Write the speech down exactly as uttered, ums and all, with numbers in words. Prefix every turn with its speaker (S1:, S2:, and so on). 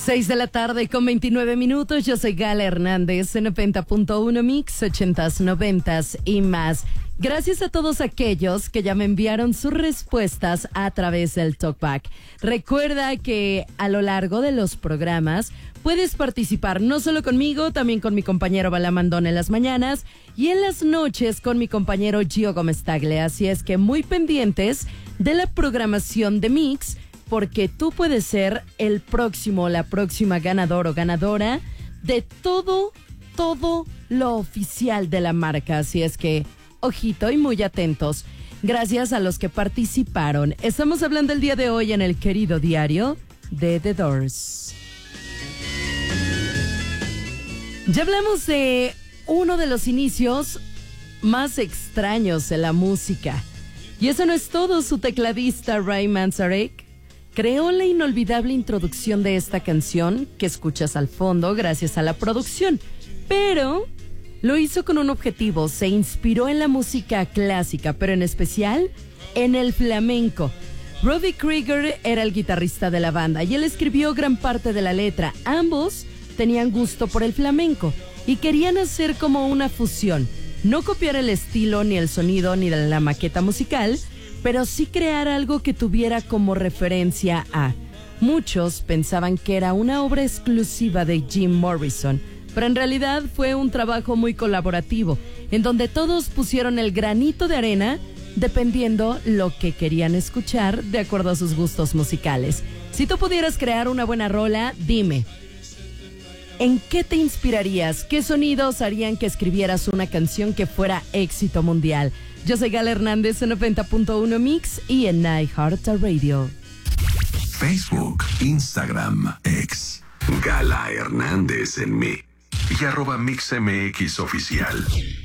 S1: Seis de la tarde con veintinueve minutos. Yo soy Gala Hernández en noventa punto uno Mix, ochentas, noventas y más. Gracias a todos aquellos que ya me enviaron sus respuestas a través del Talkback. Recuerda que a lo largo de los programas puedes participar no solo conmigo, también con mi compañero Balamandón en las mañanas y en las noches con mi compañero Gio Gómez Tagle. Así es que muy pendientes de la programación de Mix, porque tú puedes ser el próximo, la próxima ganador o ganadora de todo, todo lo oficial de la marca. Así es que, ojito y muy atentos. Gracias a los que participaron. Estamos hablando el día de hoy en el querido diario de The Doors. Ya hablamos de uno de los inicios más extraños de la música. Y eso no es todo. Su tecladista Ray Manzarek creó la inolvidable introducción de esta canción que escuchas al fondo gracias a la producción, pero lo hizo con un objetivo. Se inspiró en la música clásica, pero en especial en el flamenco. Robbie Krieger era el guitarrista de la banda y él escribió gran parte de la letra. Ambos tenían gusto por el flamenco y querían hacer como una fusión, no copiar el estilo, ni el sonido, ni la maqueta musical, pero sí crear algo que tuviera como referencia a. Muchos pensaban que era una obra exclusiva de Jim Morrison, pero en realidad fue un trabajo muy colaborativo, en donde todos pusieron el granito de arena dependiendo lo que querían escuchar de acuerdo a sus gustos musicales. Si tú pudieras crear una buena rola, dime, ¿en qué te inspirarías? ¿Qué sonidos harían que escribieras una canción que fuera éxito mundial? Yo soy Gala Hernández en noventa punto uno Mix y en iHeartRadio.
S2: Facebook, Instagram, X, Gala Hernández en mí y arroba MixMX oficial.